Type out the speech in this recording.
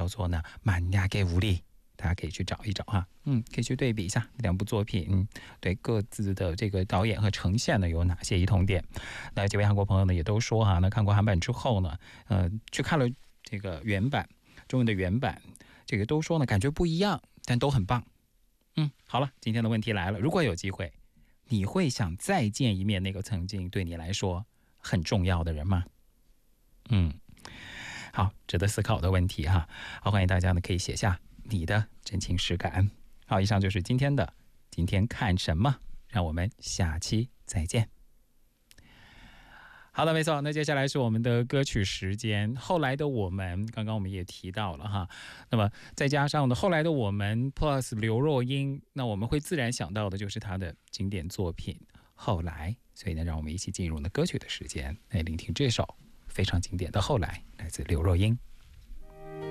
叫做呢《满亚给无力》，大家可以去找一找哈，可以去对比一下两部作品，对各自的这个导演和呈现呢有哪些异同点。那几位韩国朋友呢也都说哈，那看过韩版之后呢，去看了这个原版，中文的原版，这个都说呢感觉不一样，但都很棒。好了，今天的问题来了，如果有机会，你会想再见一面那个曾经对你来说很重要的人吗？好，值得思考的问题哈。好，欢迎大家呢可以写下你的真情实感。好，以上就是今天看什么，让我们下期再见。好的，没错，那接下来是我们的歌曲时间。后来的我们，刚刚我们也提到了哈，那么再加上后来的我们 plus 刘若英，那我们会自然想到的就是她的经典作品《后来》。所以呢，让我们一起进入歌曲的时间，来聆听这首非常经典的《后来》，来自刘若英。